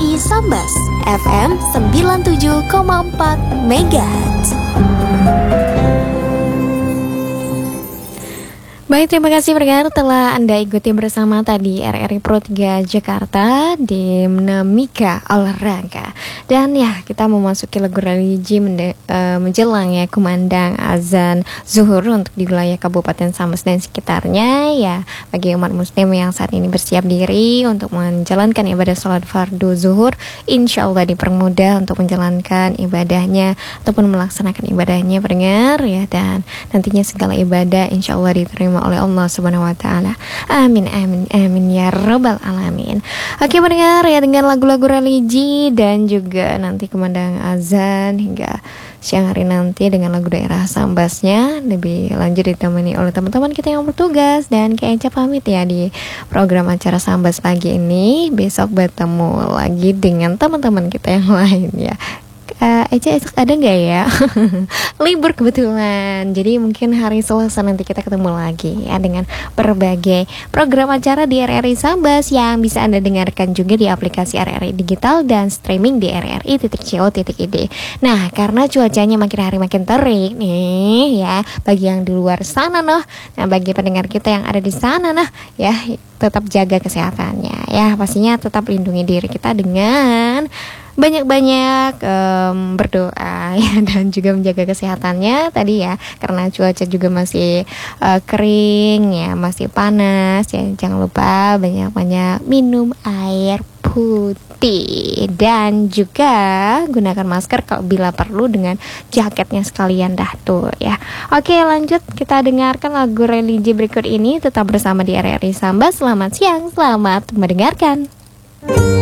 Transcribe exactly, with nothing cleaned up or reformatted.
I Sambas F M sembilan puluh tujuh koma empat Megahertz. Baik, terima kasih pendengar telah Anda ikuti bersama tadi R R I Pro tiga Jakarta di Dinamika Olahraga. Dan ya, kita memasuki lagu religi mende- uh, menjelang ya kumandang azan zuhur untuk di wilayah Kabupaten Sambas dan sekitarnya. Ya, bagi umat muslim yang saat ini bersiap diri untuk menjalankan ibadah sholat fardu zuhur, insya Allah dipermudah untuk menjalankan ibadahnya ataupun melaksanakan ibadahnya pendengar ya. Dan nantinya segala ibadah insya Allah diterima oleh Allah Subhanahu wa taala. Amin amin amin ya rabbal alamin. Oke pendengar ya, dengan lagu-lagu religi dan juga nanti kumandang azan hingga siang hari nanti dengan lagu daerah Sambasnya lebih lanjut ditemani oleh teman-teman kita yang bertugas. Dan kayak Eca pamit ya di program acara Sambas pagi ini. Besok bertemu lagi dengan teman-teman kita yang lain ya. Uh, Eca esok ada nggak ya? Libur kebetulan, jadi mungkin hari Selasa nanti kita ketemu lagi ya dengan berbagai program acara di R R I Sambas yang bisa Anda dengarkan juga di aplikasi R R I Digital dan streaming di r r i titik co titik i d. Nah, karena cuacanya makin hari makin terik nih ya, bagi yang di luar sana noh, nah bagi pendengar kita yang ada di sana nah ya, tetap jaga kesehatannya ya, pastinya tetap lindungi diri kita dengan banyak-banyak um, berdoa ya, dan juga menjaga kesehatannya tadi ya, karena cuaca juga masih uh, kering ya, masih panas ya. Jangan lupa banyak-banyak minum air putih dan juga gunakan masker kalau bila perlu dengan jaketnya sekalian dah tuh ya. Oke, lanjut kita dengarkan lagu religi berikut ini. Tetap bersama di R R I Sambas. Selamat siang, selamat mendengarkan.